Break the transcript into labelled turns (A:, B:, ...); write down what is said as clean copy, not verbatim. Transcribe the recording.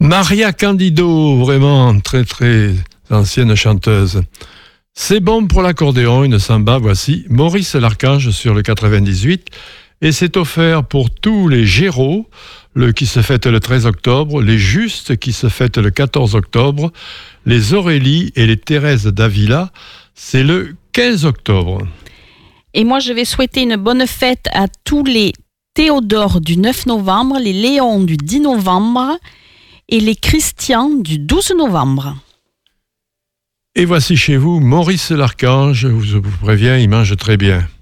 A: Maria Candido, vraiment très très ancienne chanteuse. C'est bon pour l'accordéon, une samba, voici Maurice l'Archange sur le 98. Et c'est offert pour tous les Géraud, qui se fête le 13 octobre, les Justes qui se fêtent le 14 octobre, les Aurélie et les Thérèse d'Avila, c'est le 15 octobre.
B: Et moi, je vais souhaiter une bonne fête à tous les Théodore du 9 novembre, les Léon du 10 novembre et les Christian du 12 novembre.
A: Et voici chez vous Maurice l'Archange, je vous préviens, il mange très bien.